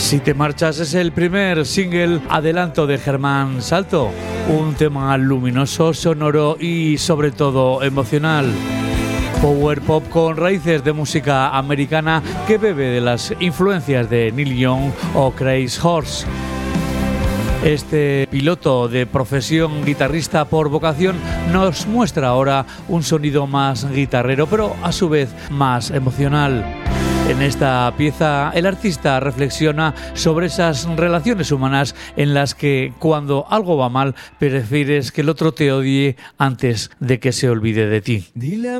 Si te marchas es el primer single adelanto de Germán Salto, un tema luminoso, sonoro y sobre todo emocional. Power pop con raíces de música americana que bebe de las influencias de Neil Young o Crazy Horse. Este piloto de profesión, guitarrista por vocación, nos muestra ahora un sonido más guitarrero, pero a su vez más emocional. En esta pieza, el artista reflexiona sobre esas relaciones humanas en las que, cuando algo va mal, prefieres que el otro te odie antes de que se olvide de ti. Dile a